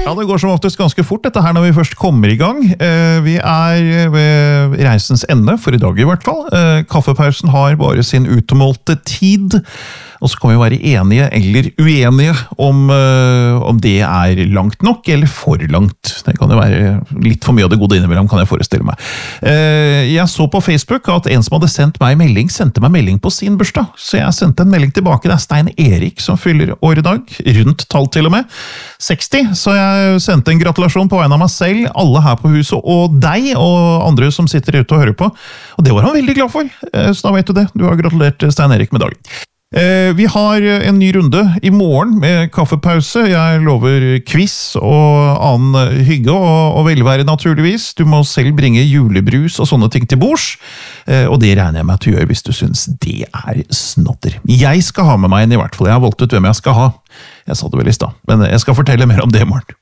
Ja, det går som oftest ganske fort dette her når vi først kommer i gang. Vi ved reisens ende, for i dag i hvert fall. Kaffepausen har bare sin utmålte tid. Og så kan vi være enige eller uenige om det er langt nok eller for langt. Det kan jo være litt for mye av det gode innimellom, kan jeg forestille meg. Jeg så på Facebook at en som hadde sendt meg melding, sendte meg melding på sin bursdag. Så jeg sendte en melding tilbake. Det er Stein Erik som fyller år i dag. Rundt tall til og med. 60. Så jeg sendte en gratulasjon på vegne av meg selv, alle her på huset, og deg, og andre som sitter ute og hører på. Og det var han veldig glad for. Så da vet du det. Du har gratulert Stein Erik med dagen. Vi har en ny runde i morgen med kaffepause. Jeg lover quiz og annen hygge og velvære naturligvis. Du må selv bringe julebrus og sånne ting til bords. Og det regner jeg med at du gjør hvis du synes det er snodder. Jeg skal ha med meg en i hvert fall. Jeg har valgt ut hvem jeg skal ha. Jeg sa det vel i stad, men jeg skal fortelle mer om det i morgen.